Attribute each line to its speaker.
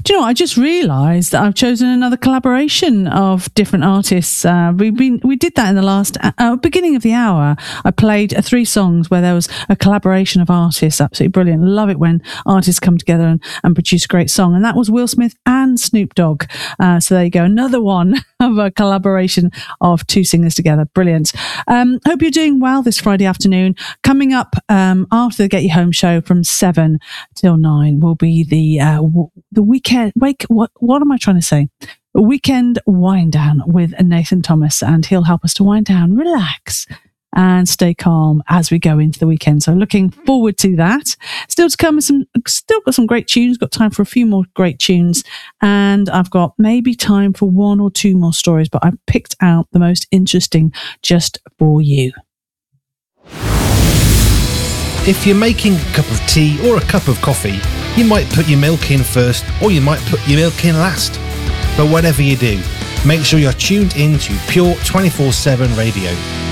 Speaker 1: Do you know what? I just realised that I've chosen another collaboration of different artists. We did that in the last beginning of the hour. I played 3 songs where there was a collaboration of artists. Absolutely brilliant. Love it when artists come together and produce a great song. And that was Will Smith and Snoop Dogg. So there you go. Another one of a collaboration of 2 singers together. Brilliant. Hope you're doing well this Friday afternoon. Coming up after the Get You Home show from 7 till 9 will be the weekend. What am I trying to say? A weekend wind down with Nathan Thomas, and he'll help us to wind down, relax, and stay calm as we go into the weekend. So looking forward to that. Still to come, still got some great tunes. Got time for a few more great tunes, and I've got maybe time for 1 or 2 more stories. But I've picked out the most interesting just for you.
Speaker 2: If you're making a cup of tea or a cup of coffee, you might put your milk in first, or you might put your milk in last. But whatever you do, make sure you're tuned in to Pure 24/7 Radio.